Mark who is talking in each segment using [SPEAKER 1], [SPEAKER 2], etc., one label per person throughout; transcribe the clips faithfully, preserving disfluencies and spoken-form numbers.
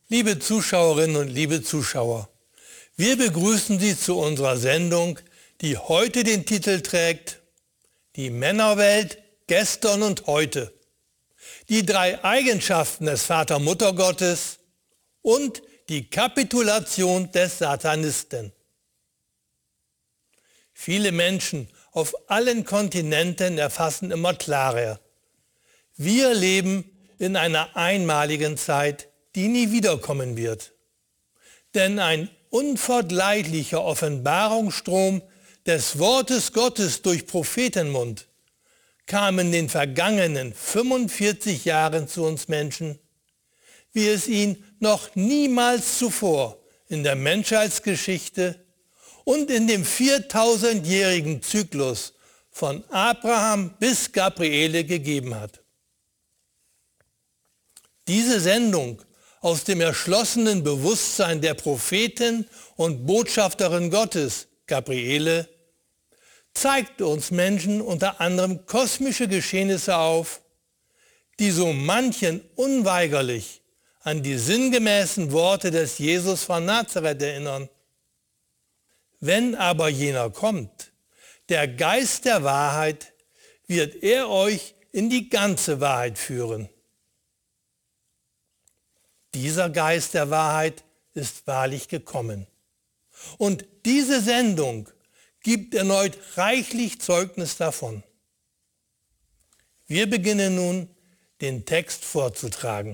[SPEAKER 1] Liebe Zuschauerinnen und liebe Zuschauer, wir begrüßen Sie zu unserer Sendung, die heute den Titel trägt Die Männerwelt gestern und heute. Die drei Eigenschaften des Vater-Mutter-Gottes und die Kapitulation des Satanisten. Viele Menschen auf allen Kontinenten erfassen immer klarer: Wir leben in einer einmaligen Zeit, die nie wiederkommen wird. Denn ein unvergleichlicher Offenbarungsstrom des Wortes Gottes durch Prophetenmund kam in den vergangenen fünfundvierzig Jahren zu uns Menschen, wie es ihn noch niemals zuvor in der Menschheitsgeschichte und in dem viertausendjährigen Zyklus von Abraham bis Gabriele gegeben hat. Diese Sendung aus dem erschlossenen Bewusstsein der Prophetin und Botschafterin Gottes, Gabriele, zeigt uns Menschen unter anderem kosmische Geschehnisse auf, die so manchen unweigerlich an die sinngemäßen Worte des Jesus von Nazareth erinnern. Wenn aber jener kommt, der Geist der Wahrheit, wird er euch in die ganze Wahrheit führen. Dieser Geist der Wahrheit ist wahrlich gekommen. Und diese Sendung gibt erneut reichlich Zeugnis davon. Wir beginnen nun, den Text vorzutragen.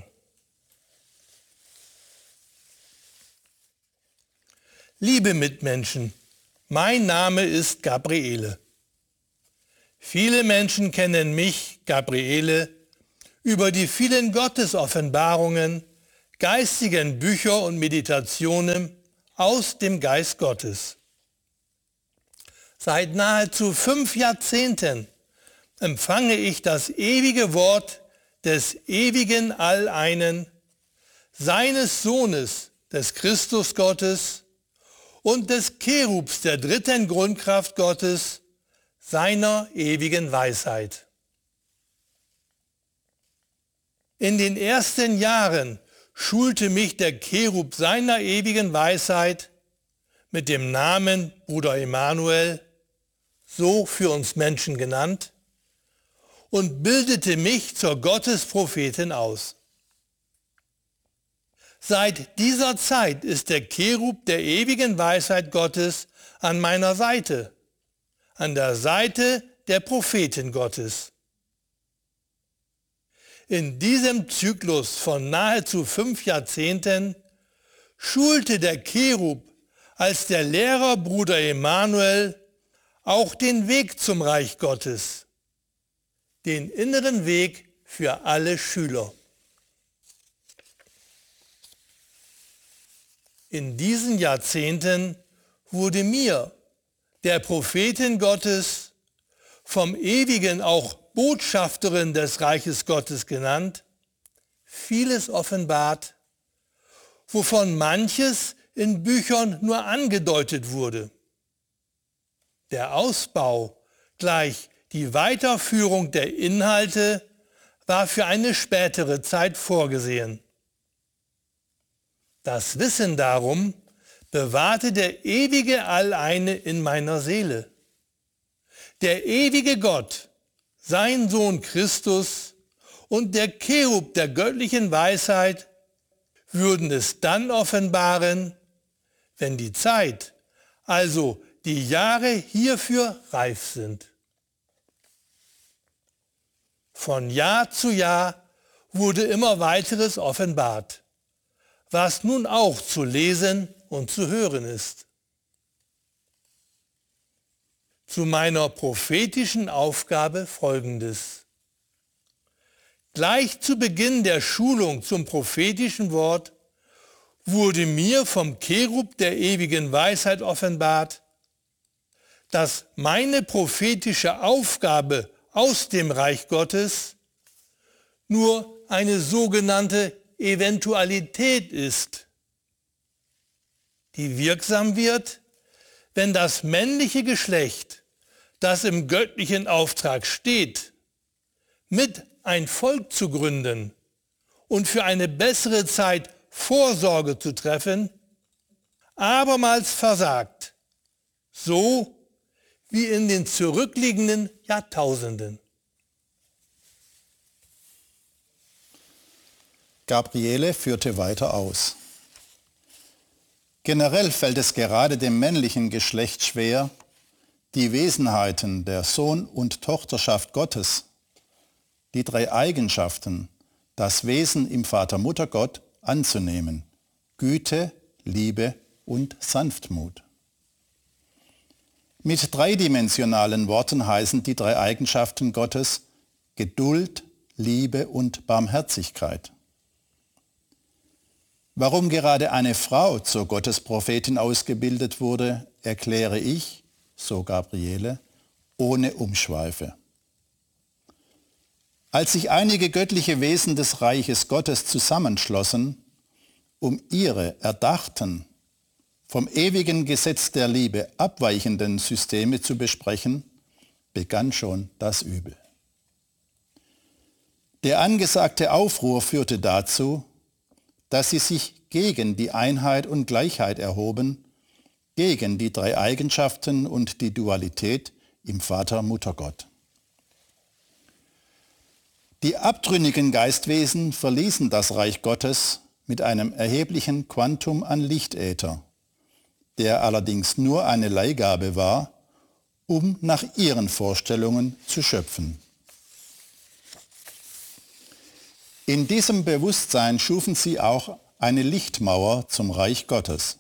[SPEAKER 1] Liebe Mitmenschen, mein Name ist Gabriele. Viele Menschen kennen mich, Gabriele, über die vielen Gottesoffenbarungen, geistigen Bücher und Meditationen aus dem Geist Gottes. Seit nahezu fünf Jahrzehnten empfange ich das ewige Wort des ewigen Alleinen, seines Sohnes, des Christus Gottes und des Cherubs der dritten Grundkraft Gottes, seiner ewigen Weisheit. In den ersten Jahren schulte mich der Cherub seiner ewigen Weisheit mit dem Namen Bruder Emanuel, so für uns Menschen genannt, und bildete mich zur Gottesprophetin aus. Seit dieser Zeit ist der Cherub der ewigen Weisheit Gottes an meiner Seite, an der Seite der Prophetin Gottes. In diesem Zyklus von nahezu fünf Jahrzehnten schulte der Cherub als der Lehrer Bruder Emanuel auch den Weg zum Reich Gottes, den inneren Weg für alle Schüler. In diesen Jahrzehnten wurde mir, der Prophetin Gottes, vom Ewigen auch Botschafterin des Reiches Gottes genannt, vieles offenbart, wovon manches in Büchern nur angedeutet wurde. Der Ausbau, gleich die Weiterführung der Inhalte, war für eine spätere Zeit vorgesehen. Das Wissen darum bewahrte der ewige Alleine in meiner Seele. Der ewige Gott, sein Sohn Christus und der Cherub der göttlichen Weisheit würden es dann offenbaren, wenn die Zeit, also die Jahre hierfür reif sind. Von Jahr zu Jahr wurde immer weiteres offenbart, was nun auch zu lesen und zu hören ist. Zu meiner prophetischen Aufgabe Folgendes. Gleich zu Beginn der Schulung zum prophetischen Wort wurde mir vom Cherub der ewigen Weisheit offenbart, dass meine prophetische Aufgabe aus dem Reich Gottes nur eine sogenannte Eventualität ist, die wirksam wird, wenn das männliche Geschlecht, das im göttlichen Auftrag steht, mit ein Volk zu gründen und für eine bessere Zeit Vorsorge zu treffen, abermals versagt, so wie in den zurückliegenden Jahrtausenden.
[SPEAKER 2] Gabriele führte weiter aus. Generell fällt es gerade dem männlichen Geschlecht schwer, die Wesenheiten der Sohn- und Tochterschaft Gottes, die drei Eigenschaften, das Wesen im Vater-Mutter-Gott anzunehmen: Güte, Liebe und Sanftmut. Mit dreidimensionalen Worten heißen die drei Eigenschaften Gottes Geduld, Liebe und Barmherzigkeit. Warum gerade eine Frau zur Gottesprophetin ausgebildet wurde, erkläre ich, so Gabriele, ohne Umschweife. Als sich einige göttliche Wesen des Reiches Gottes zusammenschlossen, um ihre erdachten, vom ewigen Gesetz der Liebe abweichenden Systeme zu besprechen, begann schon das Übel. Der angesagte Aufruhr führte dazu, dass sie sich gegen die Einheit und Gleichheit erhoben, gegen die drei Eigenschaften und die Dualität im Vater-Mutter-Gott. Die abtrünnigen Geistwesen verließen das Reich Gottes mit einem erheblichen Quantum an Lichtäther, der allerdings nur eine Leihgabe war, um nach ihren Vorstellungen zu schöpfen. In diesem Bewusstsein schufen sie auch eine Lichtmauer zum Reich Gottes.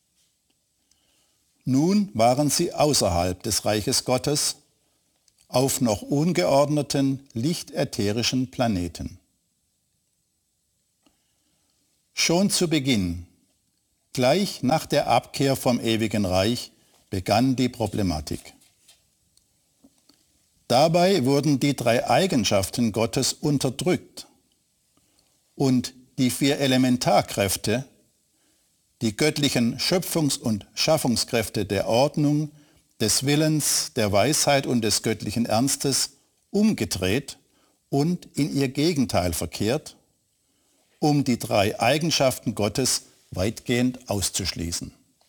[SPEAKER 2] Nun waren sie außerhalb des Reiches Gottes, auf noch ungeordneten, lichtätherischen Planeten. Schon zu Beginn, gleich nach der Abkehr vom ewigen Reich, begann die Problematik. Dabei wurden die drei Eigenschaften Gottes unterdrückt und die vier Elementarkräfte, die göttlichen Schöpfungs- und Schaffungskräfte der Ordnung, des Willens, der Weisheit und des göttlichen Ernstes, umgedreht und in ihr Gegenteil verkehrt, um die drei Eigenschaften Gottes weitgehend auszuschließen.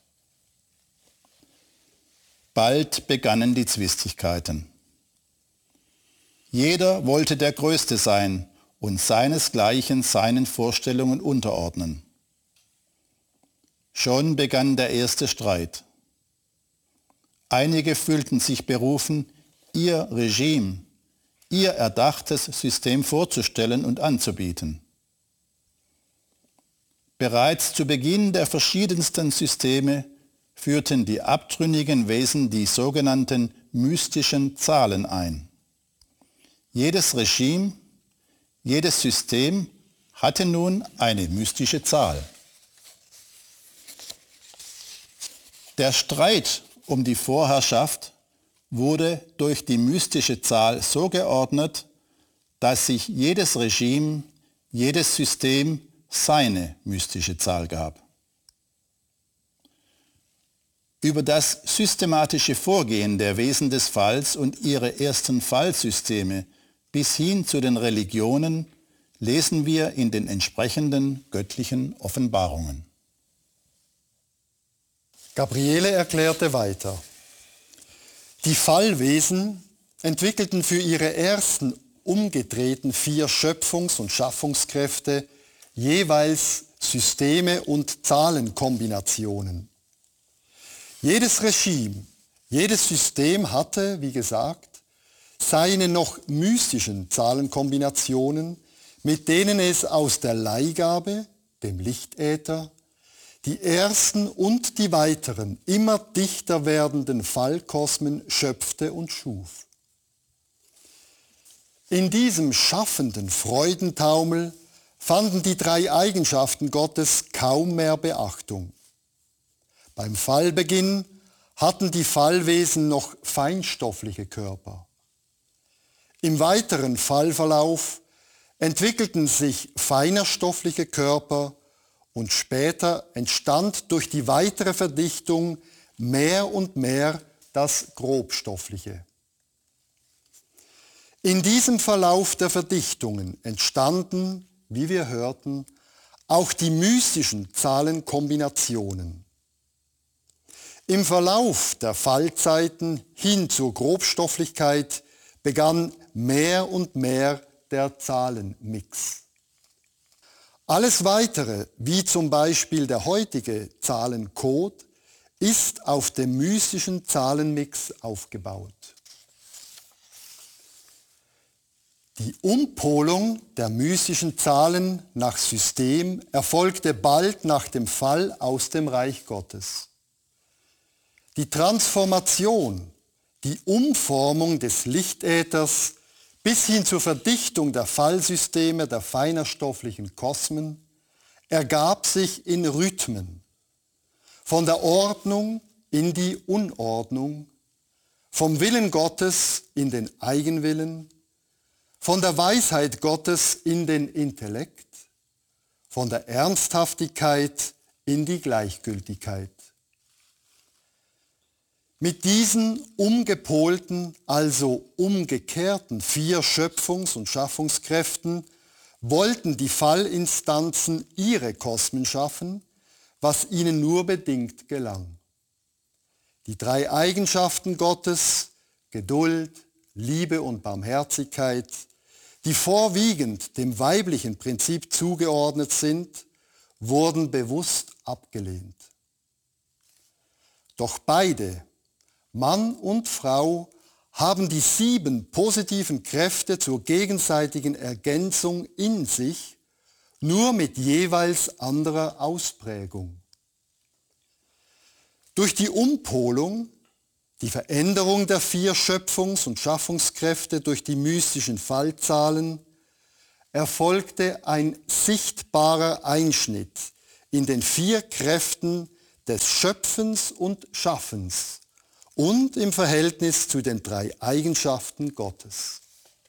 [SPEAKER 2] Bald begannen die Zwistigkeiten. Jeder wollte der Größte sein und seinesgleichen seinen Vorstellungen unterordnen. Schon begann der erste Streit. Einige fühlten sich berufen, ihr Regime, ihr erdachtes System vorzustellen und anzubieten. Bereits zu Beginn der verschiedensten Systeme führten die abtrünnigen Wesen die sogenannten mystischen Zahlen ein. Jedes Regime, jedes System hatte nun eine mystische Zahl. Der Streit um die Vorherrschaft wurde durch die mystische Zahl so geordnet, dass sich jedes Regime, jedes System seine mystische Zahl gab. Über das systematische Vorgehen der Wesen des Falls und ihre ersten Fallsysteme bis hin zu den Religionen lesen wir in den entsprechenden göttlichen Offenbarungen.
[SPEAKER 3] Gabriele erklärte weiter: Die Fallwesen entwickelten für ihre ersten umgedrehten vier Schöpfungs- und Schaffungskräfte jeweils Systeme und Zahlenkombinationen. Jedes Regime, jedes System hatte, wie gesagt, seine noch mystischen Zahlenkombinationen, mit denen es aus der Leihgabe, dem Lichtäther, die ersten und die weiteren, immer dichter werdenden Fallkosmen schöpfte und schuf. In diesem schaffenden Freudentaumel fanden die drei Eigenschaften Gottes kaum mehr Beachtung. Beim Fallbeginn hatten die Fallwesen noch feinstoffliche Körper. Im weiteren Fallverlauf entwickelten sich feinerstoffliche Körper und später entstand durch die weitere Verdichtung mehr und mehr das Grobstoffliche. In diesem Verlauf der Verdichtungen entstanden, wie wir hörten, auch die mystischen Zahlenkombinationen. Im Verlauf der Fallzeiten hin zur Grobstofflichkeit begann mehr und mehr der Zahlenmix. Alles Weitere, wie zum Beispiel der heutige Zahlencode, ist auf dem mystischen Zahlenmix aufgebaut. Die Umpolung der mystischen Zahlen nach System erfolgte bald nach dem Fall aus dem Reich Gottes. Die Transformation, die Umformung des Lichtäthers bis hin zur Verdichtung der Fallsysteme der feinerstofflichen Kosmen ergab sich in Rhythmen, von der Ordnung in die Unordnung, vom Willen Gottes in den Eigenwillen, von der Weisheit Gottes in den Intellekt, von der Ernsthaftigkeit in die Gleichgültigkeit. Mit diesen umgepolten, also umgekehrten vier Schöpfungs- und Schaffungskräften wollten die Fallinstanzen ihre Kosmen schaffen, was ihnen nur bedingt gelang. Die drei Eigenschaften Gottes, Geduld, Liebe und Barmherzigkeit, die vorwiegend dem weiblichen Prinzip zugeordnet sind, wurden bewusst abgelehnt. Doch beide, Mann und Frau, haben die sieben positiven Kräfte zur gegenseitigen Ergänzung in sich, nur mit jeweils anderer Ausprägung. Durch die Umpolung, die Veränderung der vier Schöpfungs- und Schaffungskräfte durch die mystischen Fallzahlen, erfolgte ein sichtbarer Einschnitt in den vier Kräften des Schöpfens und Schaffens und im Verhältnis zu den drei Eigenschaften Gottes.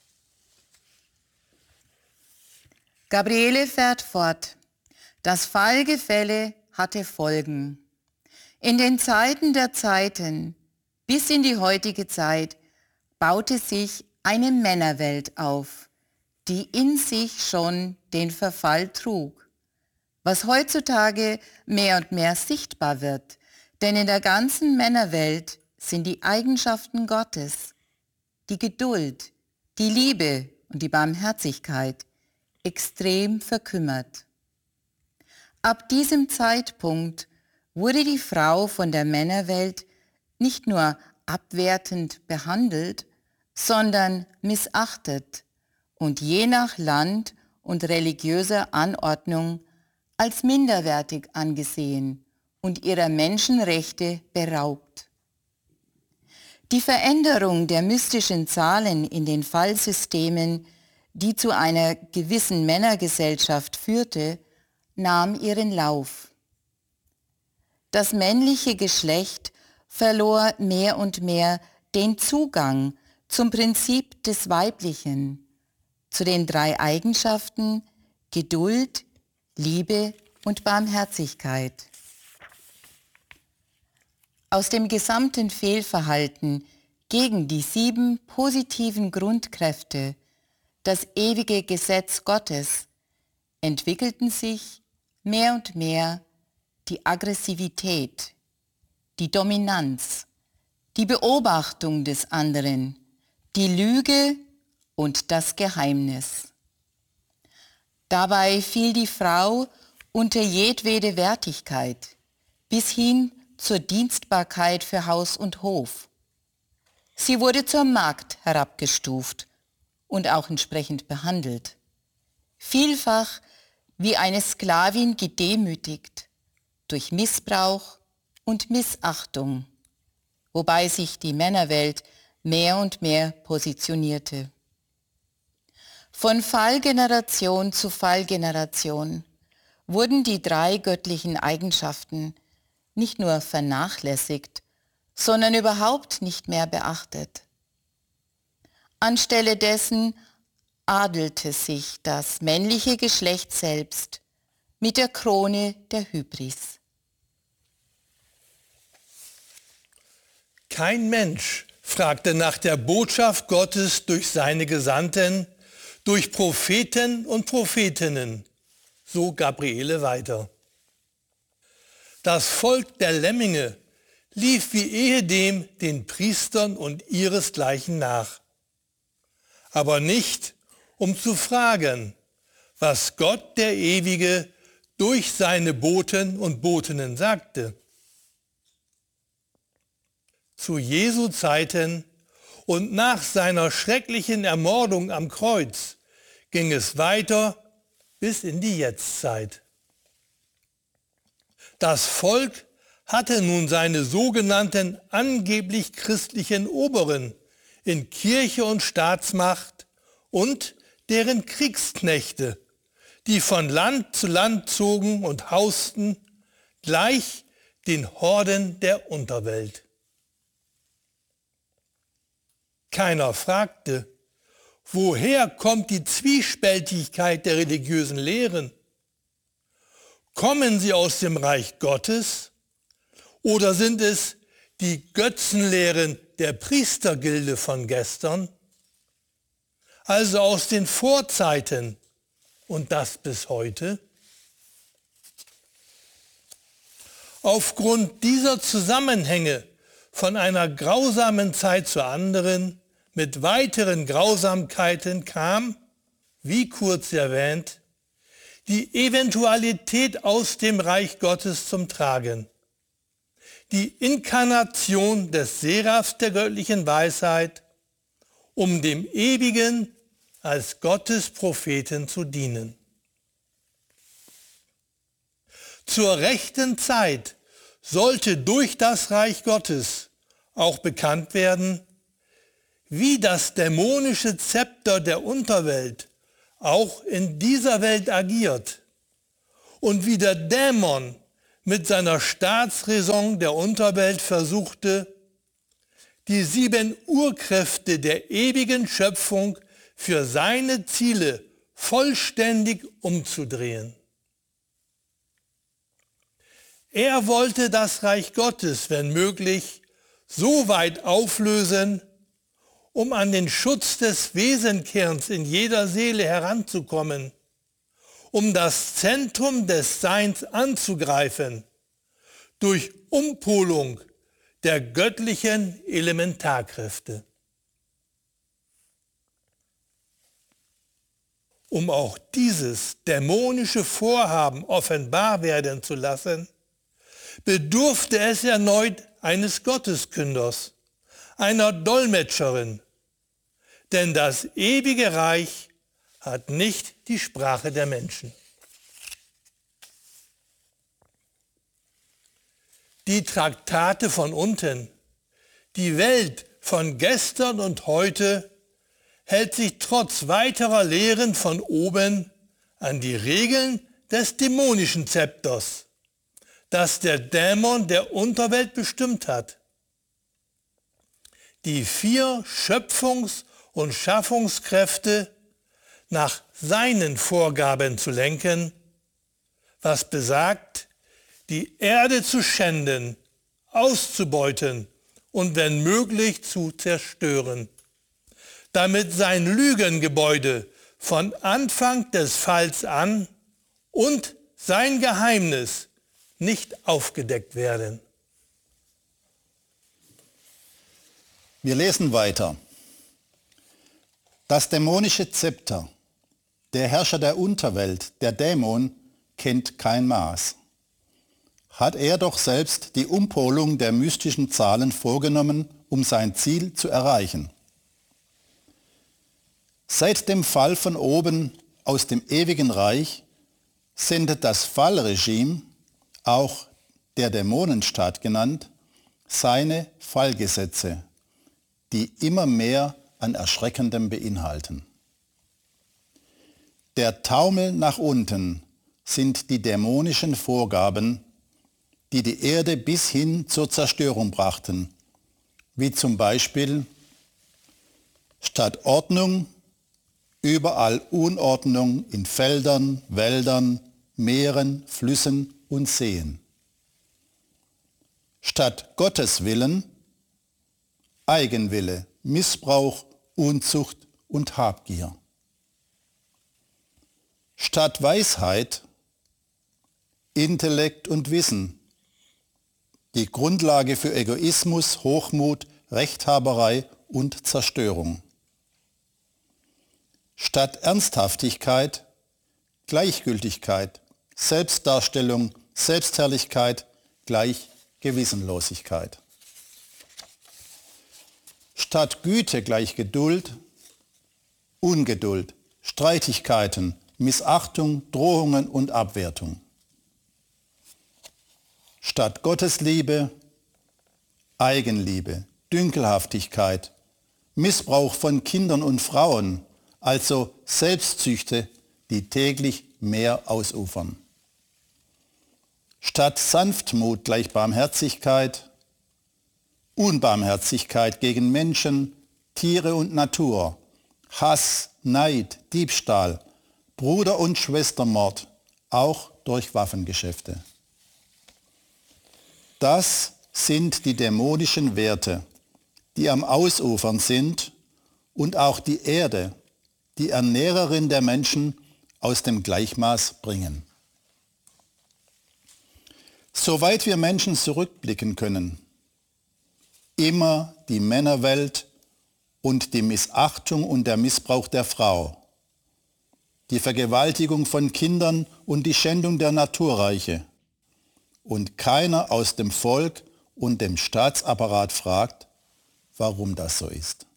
[SPEAKER 4] Gabriele fährt fort. Das Fallgefälle hatte Folgen. In den Zeiten der Zeiten bis in die heutige Zeit baute sich eine Männerwelt auf, die in sich schon den Verfall trug, was heutzutage mehr und mehr sichtbar wird, denn in der ganzen Männerwelt sind die Eigenschaften Gottes, die Geduld, die Liebe und die Barmherzigkeit extrem verkümmert. Ab diesem Zeitpunkt wurde die Frau von der Männerwelt nicht nur abwertend behandelt, sondern missachtet und je nach Land und religiöser Anordnung als minderwertig angesehen und ihrer Menschenrechte beraubt. Die Veränderung der mystischen Zahlen in den Fallsystemen, die zu einer gewissen Männergesellschaft führte, nahm ihren Lauf. Das männliche Geschlecht verlor mehr und mehr den Zugang zum Prinzip des Weiblichen, zu den drei Eigenschaften Geduld, Liebe und Barmherzigkeit. Aus dem gesamten Fehlverhalten gegen die sieben positiven Grundkräfte, das ewige Gesetz Gottes, entwickelten sich mehr und mehr die Aggressivität, die Dominanz, die Beobachtung des anderen, die Lüge und das Geheimnis. Dabei fiel die Frau unter jedwede Wertigkeit bis hin zur Dienstbarkeit für Haus und Hof. Sie wurde zur Magd herabgestuft und auch entsprechend behandelt, vielfach wie eine Sklavin gedemütigt durch Missbrauch und Missachtung, wobei sich die Männerwelt mehr und mehr positionierte. Von Fallgeneration zu Fallgeneration wurden die drei göttlichen Eigenschaften nicht nur vernachlässigt, sondern überhaupt nicht mehr beachtet. Anstelle dessen adelte sich das männliche Geschlecht selbst mit der Krone der Hybris.
[SPEAKER 1] Kein Mensch fragte nach der Botschaft Gottes durch seine Gesandten, durch Propheten und Prophetinnen. so Gabriele weiter. Das Volk der Lemminge lief wie ehedem den Priestern und ihresgleichen nach, aber nicht, um zu fragen, was Gott der Ewige durch seine Boten und Botinnen sagte. Zu Jesu Zeiten und nach seiner schrecklichen Ermordung am Kreuz ging es weiter bis in die Jetztzeit. Das Volk hatte nun seine sogenannten angeblich christlichen Oberen in Kirche und Staatsmacht und deren Kriegsknechte, die von Land zu Land zogen und hausten, gleich den Horden der Unterwelt. Keiner fragte, woher kommt die Zwiespältigkeit der religiösen Lehren? Kommen sie aus dem Reich Gottes oder sind es die Götzenlehren der Priestergilde von gestern? Also aus den Vorzeiten und das bis heute? Aufgrund dieser Zusammenhänge von einer grausamen Zeit zur anderen mit weiteren Grausamkeiten kam, wie kurz erwähnt, die Eventualität aus dem Reich Gottes zum Tragen. Die Inkarnation des Seraphs der göttlichen Weisheit, um dem Ewigen als Gottes Propheten zu dienen. Zur rechten Zeit sollte durch das Reich Gottes auch bekannt werden, wie das dämonische Zepter der Unterwelt auch in dieser Welt agiert und wie der Dämon mit seiner Staatsräson der Unterwelt versuchte, die sieben Urkräfte der ewigen Schöpfung für seine Ziele vollständig umzudrehen. Er wollte das Reich Gottes, wenn möglich, so weit auflösen, um an den Schutz des Wesenkerns in jeder Seele heranzukommen, um das Zentrum des Seins anzugreifen, durch Umpolung der göttlichen Elementarkräfte. Um auch dieses dämonische Vorhaben offenbar werden zu lassen, bedurfte es erneut eines Gotteskünders, einer Dolmetscherin, denn das ewige Reich hat nicht die Sprache der Menschen. Die Traktate von unten, die Welt von gestern und heute, hält sich trotz weiterer Lehren von oben an die Regeln des dämonischen Zepters, das der Dämon der Unterwelt bestimmt hat. Die vier Schöpfungs- und Schaffungskräfte nach seinen Vorgaben zu lenken, was besagt, die Erde zu schänden, auszubeuten und wenn möglich zu zerstören, damit sein Lügengebäude von Anfang des Falls an und sein Geheimnis nicht aufgedeckt werden.
[SPEAKER 2] Wir lesen weiter. Das dämonische Zepter, der Herrscher der Unterwelt, der Dämon, kennt kein Maß. Hat er doch selbst die Umpolung der mystischen Zahlen vorgenommen, um sein Ziel zu erreichen. Seit dem Fall von oben aus dem ewigen Reich sendet das Fallregime, auch der Dämonenstaat genannt, seine Fallgesetze, die immer mehr an Erschreckendem beinhalten. Der Taumel nach unten sind die dämonischen Vorgaben, die die Erde bis hin zur Zerstörung brachten, wie zum Beispiel statt Ordnung überall Unordnung in Feldern, Wäldern, Meeren, Flüssen und Seen. Statt Gottes Willen Eigenwille, Missbrauch, Unzucht und Habgier. Statt Weisheit Intellekt und Wissen, die Grundlage für Egoismus, Hochmut, Rechthaberei und Zerstörung. Statt Ernsthaftigkeit, Gleichgültigkeit, Selbstdarstellung, Selbstherrlichkeit gleich Gewissenlosigkeit. Statt Güte gleich Geduld, Ungeduld, Streitigkeiten, Missachtung, Drohungen und Abwertung. Statt Gottesliebe, Eigenliebe, Dünkelhaftigkeit, Missbrauch von Kindern und Frauen, also Selbstsüchte, die täglich mehr ausufern. Statt Sanftmut gleich Barmherzigkeit, Unbarmherzigkeit gegen Menschen, Tiere und Natur, Hass, Neid, Diebstahl, Bruder- und Schwestermord, auch durch Waffengeschäfte. Das sind die dämonischen Werte, die am Ausufern sind und auch die Erde, die Ernährerin der Menschen, aus dem Gleichmaß bringen. Soweit wir Menschen zurückblicken können, immer die Männerwelt und die Missachtung und der Missbrauch der Frau, die Vergewaltigung von Kindern und die Schändung der Naturreiche. Und keiner aus dem Volk und dem Staatsapparat fragt, warum das so ist.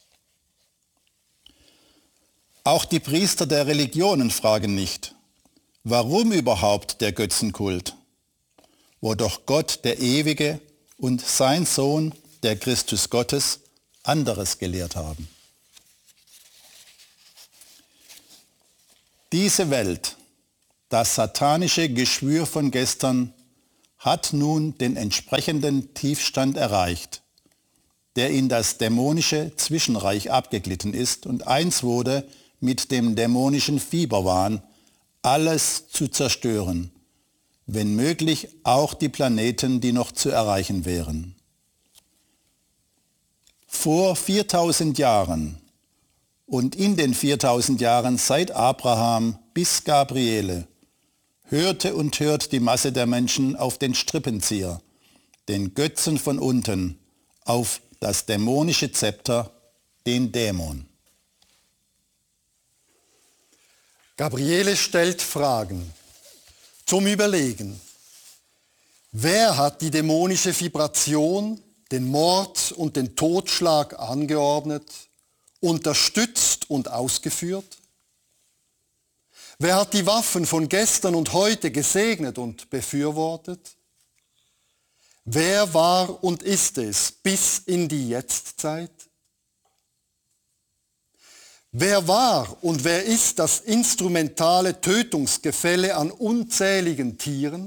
[SPEAKER 2] Auch die Priester der Religionen fragen nicht, warum überhaupt der Götzenkult, wo doch Gott, der Ewige, und sein Sohn, der Christus Gottes, anderes gelehrt haben. Diese Welt, das satanische Geschwür von gestern, hat nun den entsprechenden Tiefstand erreicht, der in das dämonische Zwischenreich abgeglitten ist und eins wurde mit dem dämonischen Fieberwahn, alles zu zerstören, wenn möglich auch die Planeten, die noch zu erreichen wären. Vor viertausend Jahren und in den viertausend Jahren seit Abraham bis Gabriele hörte und hört die Masse der Menschen auf den Strippenzieher, den Götzen von unten, auf das dämonische Zepter, den Dämon.
[SPEAKER 3] Gabriele stellt Fragen zum Überlegen. Wer hat die dämonische Vibration, den Mord und den Totschlag angeordnet, unterstützt und ausgeführt? Wer hat die Waffen von gestern und heute gesegnet und befürwortet? Wer war und ist es bis in die Jetztzeit? Wer war und wer ist das instrumentale Tötungsgefälle an unzähligen Tieren?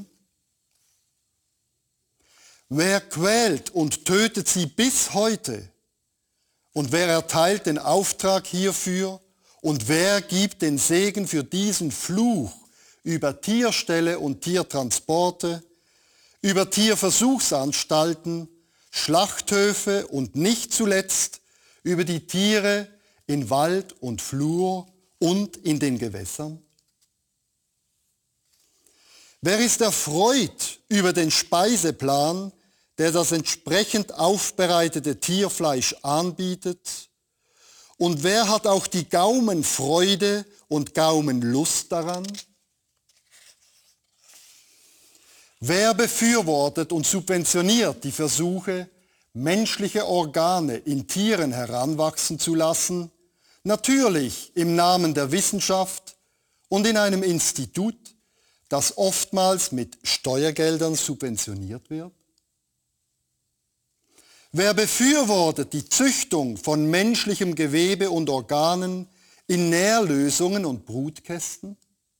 [SPEAKER 3] Wer quält und tötet sie bis heute? Und wer erteilt den Auftrag hierfür? Und wer gibt den Segen für diesen Fluch über Tierställe und Tiertransporte, über Tierversuchsanstalten, Schlachthöfe und nicht zuletzt über die Tiere in Wald und Flur und in den Gewässern? Wer ist erfreut über den Speiseplan, der das entsprechend aufbereitete Tierfleisch anbietet? Und wer hat auch die Gaumenfreude und Gaumenlust daran? Wer befürwortet und subventioniert die Versuche, menschliche Organe in Tieren heranwachsen zu lassen, natürlich im Namen der Wissenschaft und in einem Institut, das oftmals mit Steuergeldern subventioniert wird? Wer befürwortet die Züchtung von menschlichem Gewebe und Organen in Nährlösungen und Brutkästen?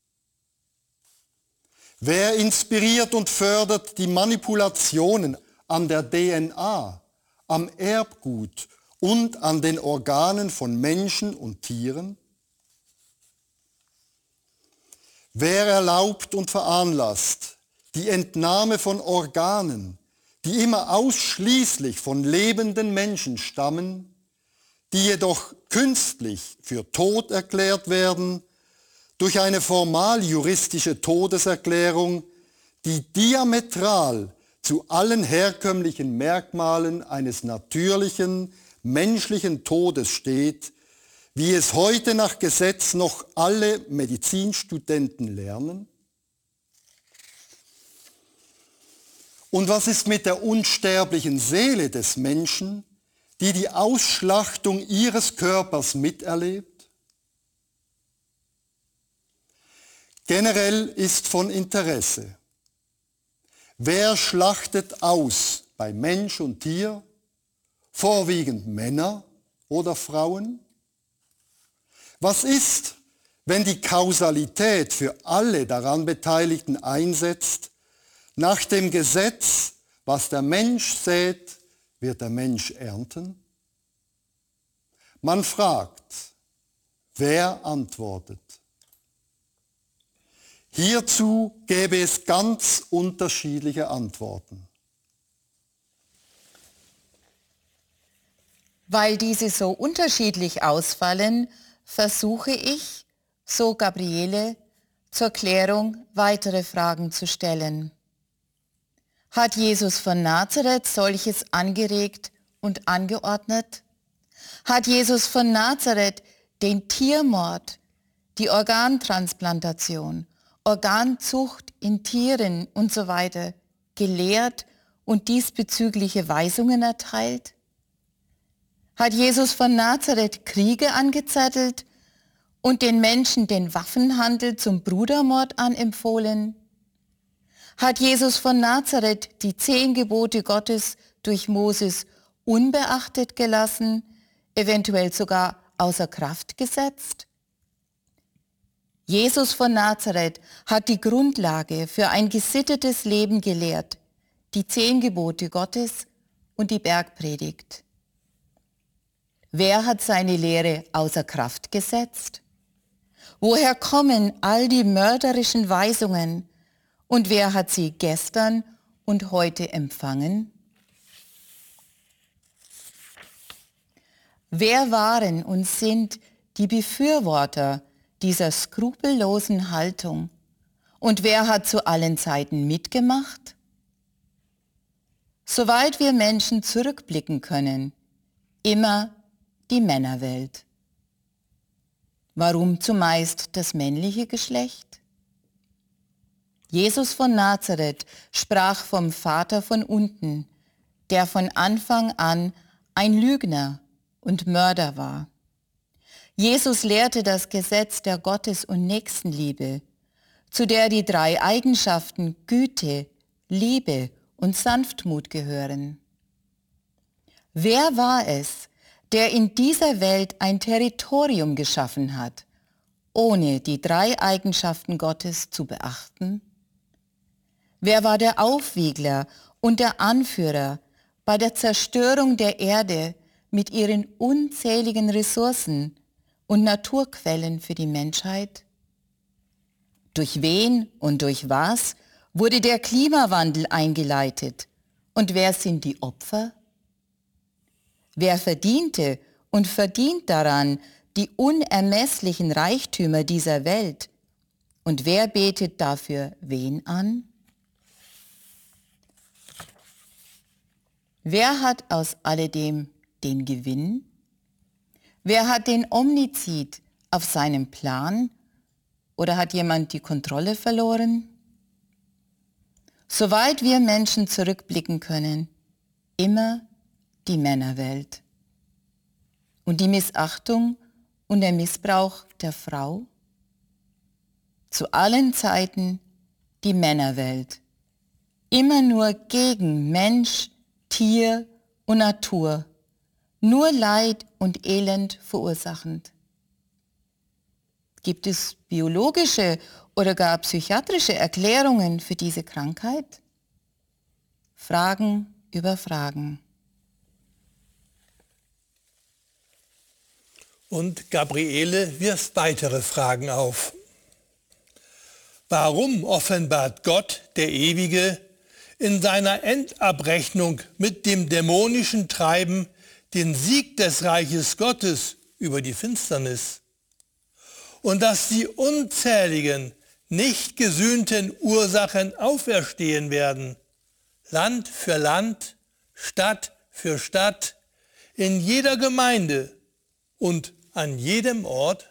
[SPEAKER 3] Wer inspiriert und fördert die Manipulationen an der D N A, am Erbgut und an den Organen von Menschen und Tieren? Wer erlaubt und veranlasst die Entnahme von Organen, die immer ausschließlich von lebenden Menschen stammen, die jedoch künstlich für tot erklärt werden, durch eine formal juristische Todeserklärung, die diametral zu allen herkömmlichen Merkmalen eines natürlichen, menschlichen Todes steht, wie es heute nach Gesetz noch alle Medizinstudenten lernen? Und was ist mit der unsterblichen Seele des Menschen, die die Ausschlachtung ihres Körpers miterlebt? Generell ist von Interesse: Wer schlachtet aus bei Mensch und Tier? Vorwiegend Männer oder Frauen? Was ist, wenn die Kausalität für alle daran Beteiligten einsetzt? Nach dem Gesetz, was der Mensch sät, wird der Mensch ernten? Man fragt, wer antwortet? Hierzu gäbe es ganz unterschiedliche Antworten.
[SPEAKER 4] Weil diese so unterschiedlich ausfallen, versuche ich, so Gabriele, zur Klärung weitere Fragen zu stellen. Hat Jesus von Nazareth solches angeregt und angeordnet? Hat Jesus von Nazareth den Tiermord, die Organtransplantation, Organzucht in Tieren und so weiter gelehrt und diesbezügliche Weisungen erteilt? Hat Jesus von Nazareth Kriege angezettelt und den Menschen den Waffenhandel zum Brudermord anempfohlen? Hat Jesus von Nazareth die zehn Gebote Gottes durch Moses unbeachtet gelassen, eventuell sogar außer Kraft gesetzt? Jesus von Nazareth hat die Grundlage für ein gesittetes Leben gelehrt, die zehn Gebote Gottes und die Bergpredigt. Wer hat seine Lehre außer Kraft gesetzt? Woher kommen all die mörderischen Weisungen und wer hat sie gestern und heute empfangen? Wer waren und sind die Befürworter dieser skrupellosen Haltung und wer hat zu allen Zeiten mitgemacht? Soweit wir Menschen zurückblicken können, immer die Männerwelt. Warum zumeist das männliche Geschlecht? Jesus von Nazareth sprach vom Vater von unten, der von Anfang an ein Lügner und Mörder war. Jesus lehrte das Gesetz der Gottes- und Nächstenliebe, zu der die drei Eigenschaften Güte, Liebe und Sanftmut gehören. Wer war es, der in dieser Welt ein Territorium geschaffen hat, ohne die drei Eigenschaften Gottes zu beachten? Wer war der Aufwiegler und der Anführer bei der Zerstörung der Erde mit ihren unzähligen Ressourcen und Naturquellen für die Menschheit? Durch wen und durch was wurde der Klimawandel eingeleitet und wer sind die Opfer? Wer verdiente und verdient daran die unermesslichen Reichtümer dieser Welt? Und wer betet dafür wen an? Wer hat aus alledem den Gewinn? Wer hat den Omnizid auf seinem Plan? Oder hat jemand die Kontrolle verloren? Soweit wir Menschen zurückblicken können, immer die Männerwelt. Und die Missachtung und der Missbrauch der Frau? Zu allen Zeiten die Männerwelt. Immer nur gegen Mensch, Tier und Natur. Nur Leid und Elend verursachend. Gibt es biologische oder gar psychiatrische Erklärungen für diese Krankheit? Fragen über Fragen.
[SPEAKER 1] Und Gabriele wirft weitere Fragen auf. Warum offenbart Gott, der Ewige, in seiner Endabrechnung mit dem dämonischen Treiben den Sieg des Reiches Gottes über die Finsternis? Und dass die unzähligen nicht gesühnten Ursachen auferstehen werden, Land für Land, Stadt für Stadt, in jeder Gemeinde und an jedem Ort?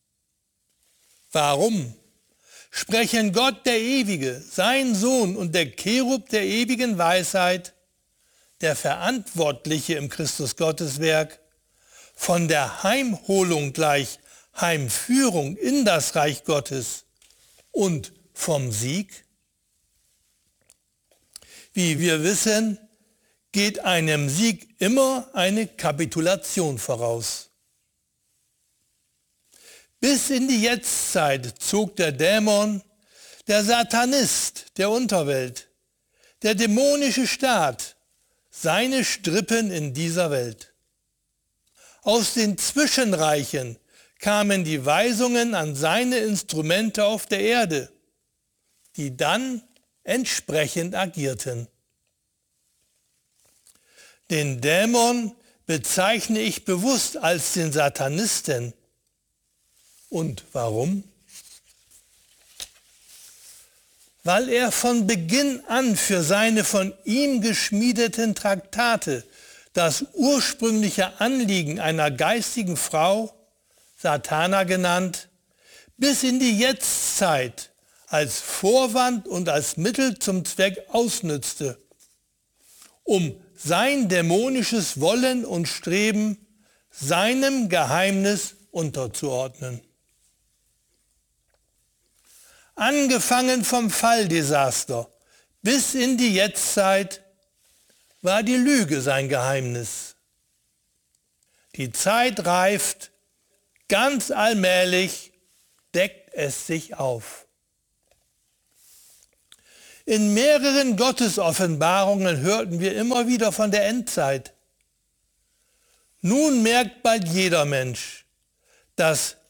[SPEAKER 1] Warum sprechen Gott der Ewige, sein Sohn und der Cherub der ewigen Weisheit, der Verantwortliche im Christus-Gottes-Werk, von der Heimholung gleich Heimführung in das Reich Gottes und vom Sieg? Wie wir wissen, geht einem Sieg immer eine Kapitulation voraus. Bis in die Jetztzeit zog der Dämon, der Satanist der Unterwelt, der dämonische Staat, seine Strippen in dieser Welt. Aus den Zwischenreichen kamen die Weisungen an seine Instrumente auf der Erde, die dann entsprechend agierten. Den Dämon bezeichne ich bewusst als den Satanisten. Und warum? Weil er von Beginn an für seine von ihm geschmiedeten Traktate das ursprüngliche Anliegen einer geistigen Frau, Satana genannt, bis in die Jetztzeit als Vorwand und als Mittel zum Zweck ausnützte, um sein dämonisches Wollen und Streben seinem Geheimnis unterzuordnen. Angefangen vom Falldesaster bis in die Jetztzeit war die Lüge sein Geheimnis. Die Zeit reift, ganz allmählich deckt es sich auf. In mehreren Gottesoffenbarungen hörten wir immer wieder von der Endzeit. Nun merkt bald jeder Mensch, dass